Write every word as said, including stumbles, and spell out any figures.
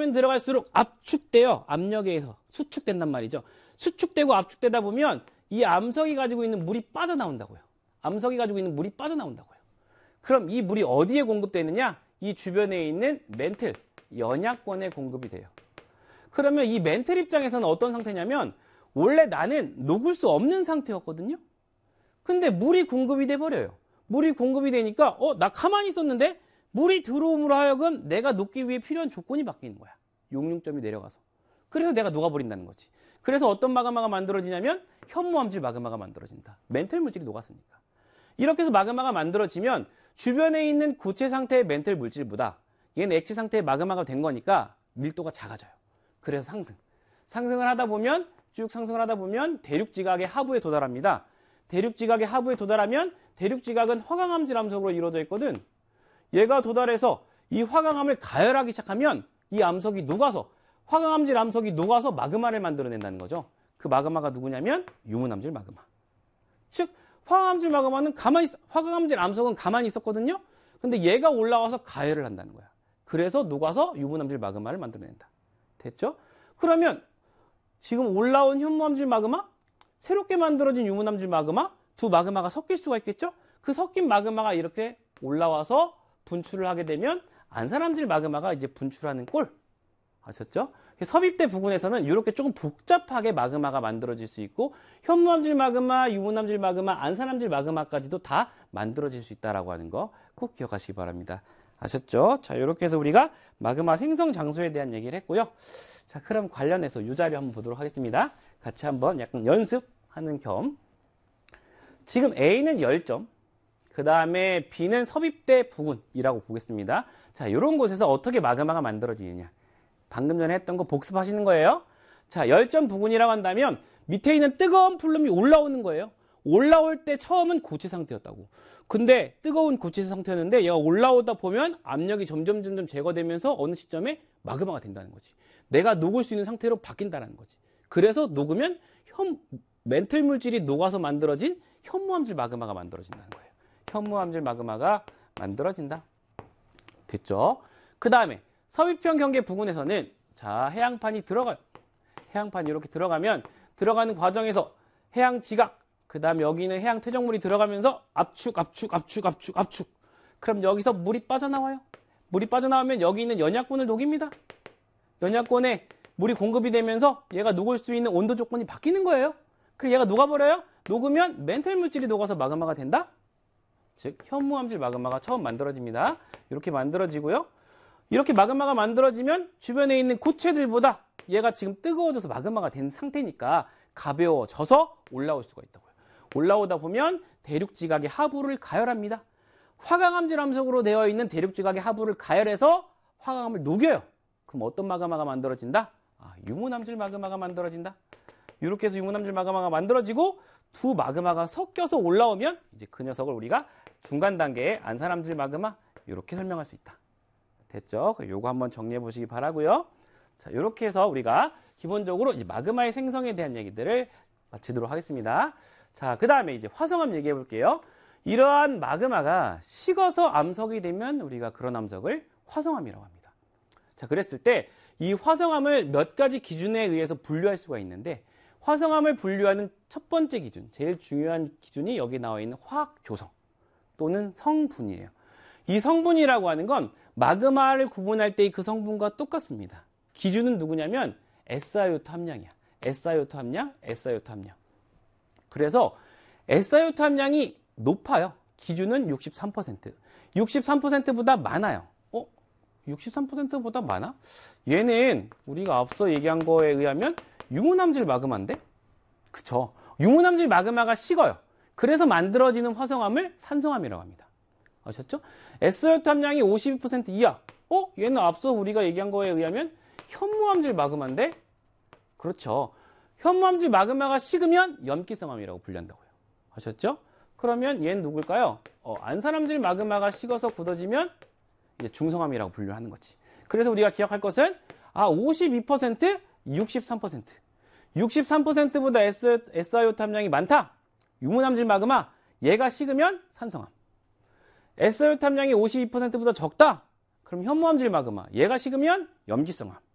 들어가면 들어갈수록 압축돼요. 압력에 의해서 수축된단 말이죠. 수축되고 압축되다 보면 이 암석이 가지고 있는 물이 빠져나온다고요. 암석이 가지고 있는 물이 빠져나온다고요. 그럼 이 물이 어디에 공급되어 있느냐? 이 주변에 있는 멘틀, 연약권에 공급이 돼요. 그러면 이 멘틀 입장에서는 어떤 상태냐면 원래 나는 녹을 수 없는 상태였거든요. 근데 물이 공급이 돼 버려요. 물이 공급이 되니까 어, 나 가만히 있었는데 물이 들어옴으로 하여금 내가 녹기 위해 필요한 조건이 바뀌는 거야. 용융점이 내려가서. 그래서 내가 녹아버린다는 거지. 그래서 어떤 마그마가 만들어지냐면 현무암질 마그마가 만들어진다. 멘틀 물질이 녹았으니까. 이렇게 해서 마그마가 만들어지면 주변에 있는 고체 상태의 멘틀 물질보다 얘는 액체 상태의 마그마가 된 거니까 밀도가 작아져요. 그래서 상승. 상승을 하다 보면 쭉 상승을 하다 보면 대륙지각의 하부에 도달합니다. 대륙지각의 하부에 도달하면 대륙지각은 화강암질 암석으로 이루어져 있거든. 얘가 도달해서 이 화강암을 가열하기 시작하면 이 암석이 녹아서 화강암질 암석이 녹아서 마그마를 만들어낸다는 거죠. 그 마그마가 누구냐면 유문암질 마그마. 즉 화강암질 마그마는 가만히 있, 화강암질 암석은 가만히 있었거든요. 근데 얘가 올라와서 가열을 한다는 거야. 그래서 녹아서 유문암질 마그마를 만들어낸다. 됐죠? 그러면 지금 올라온 현무암질 마그마, 새롭게 만들어진 유문암질 마그마, 두 마그마가 섞일 수가 있겠죠? 그 섞인 마그마가 이렇게 올라와서 분출을 하게 되면 안산암질 마그마가 이제 분출하는 꼴. 아셨죠? 섭입대 부근에서는 이렇게 조금 복잡하게 마그마가 만들어질 수 있고 현무암질 마그마, 유문암질 마그마, 안산암질 마그마까지도 다 만들어질 수 있다라고 하는 거 꼭 기억하시기 바랍니다. 아셨죠? 자, 이렇게 해서 우리가 마그마 생성 장소에 대한 얘기를 했고요. 자, 그럼 관련해서 이 자료 한번 보도록 하겠습니다. 같이 한번 약간 연습하는 겸. 지금 A는 열점, 그 다음에 B는 섭입대 부근이라고 보겠습니다. 자, 이런 곳에서 어떻게 마그마가 만들어지느냐. 방금 전에 했던 거 복습하시는 거예요. 자, 열점 부근이라고 한다면 밑에 있는 뜨거운 플룸이 올라오는 거예요. 올라올 때 처음은 고체 상태였다고. 근데 뜨거운 고체 상태였는데 얘가 올라오다 보면 압력이 점점 점점 제거되면서 어느 시점에 마그마가 된다는 거지. 내가 녹을 수 있는 상태로 바뀐다는 거지. 그래서 녹으면 현, 멘틀 물질이 녹아서 만들어진 현무암질 마그마가 만들어진다는 거예요. 현무암질 마그마가 만들어진다. 됐죠? 그 다음에 섭입형 경계 부근에서는 자, 해양판이 들어가요. 해양판이 이렇게 들어가면 들어가는 과정에서 해양 지각, 그 다음에 여기는 해양 퇴적물이 들어가면서 압축, 압축, 압축, 압축, 압축. 그럼 여기서 물이 빠져나와요. 물이 빠져나오면 여기 있는 연약권을 녹입니다. 연약권에 물이 공급이 되면서 얘가 녹을 수 있는 온도 조건이 바뀌는 거예요. 그리고 얘가 녹아버려요. 녹으면 멘틀 물질이 녹아서 마그마가 된다. 즉 현무암질 마그마가 처음 만들어집니다. 이렇게 만들어지고요. 이렇게 마그마가 만들어지면 주변에 있는 고체들보다 얘가 지금 뜨거워져서 마그마가 된 상태니까 가벼워져서 올라올 수가 있다고요. 올라오다 보면 대륙지각의 하부를 가열합니다. 화강암질 암석으로 되어 있는 대륙지각의 하부를 가열해서 화강암을 녹여요. 그럼 어떤 마그마가 만들어진다? 아, 유문암질 마그마가 만들어진다. 이렇게 해서 유문암질 마그마가 만들어지고 두 마그마가 섞여서 올라오면 이제 그 녀석을 우리가 중간 단계의 안산암질 마그마 이렇게 설명할 수 있다. 됐죠? 요거 한번 정리해 보시기 바라고요. 자, 이렇게 해서 우리가 기본적으로 이제 마그마의 생성에 대한 얘기들을 마치도록 하겠습니다. 자, 그 다음에 이제 화성암 얘기해 볼게요. 이러한 마그마가 식어서 암석이 되면 우리가 그런 암석을 화성암이라고 합니다. 자, 그랬을 때 이 화성암을 몇 가지 기준에 의해서 분류할 수가 있는데 화성암을 분류하는 첫 번째 기준, 제일 중요한 기준이 여기 나와 있는 화학 조성 또는 성분이에요. 이 성분이라고 하는 건 마그마를 구분할 때의 그 성분과 똑같습니다. 기준은 누구냐면 에스아이오투 함량이야. 에스아이오투 함량, 에스아이오투 함량. 그래서 에스아이오투 함량이 높아요. 기준은 육십삼 퍼센트. 육십삼 퍼센트보다 많아요. 어? 육십삼 퍼센트보다 많아? 얘는 우리가 앞서 얘기한 거에 의하면 유문암질 마그마인데? 그쵸. 유문암질 마그마가 식어요. 그래서 만들어지는 화성암을 산성암이라고 합니다. 아셨죠? 에스아이오투 함량이 오십이 퍼센트 이하. 어? 얘는 앞서 우리가 얘기한 거에 의하면 현무암질 마그마인데? 그렇죠. 현무암질 마그마가 식으면 염기성암이라고 분류한다고요. 아셨죠? 그러면 얘는 누굴까요? 어, 안산암질 마그마가 식어서 굳어지면 이제 중성암이라고 분류하는 거지. 그래서 우리가 기억할 것은 아 오십이 퍼센트, 육십삼 퍼센트. 육십삼 퍼센트보다 에스아이오투 함량이 많다. 유문암질 마그마. 얘가 식으면 산성암. 에스아이오투 함량이 오십이 퍼센트보다 적다. 그럼 현무암질 마그마. 얘가 식으면 염기성암.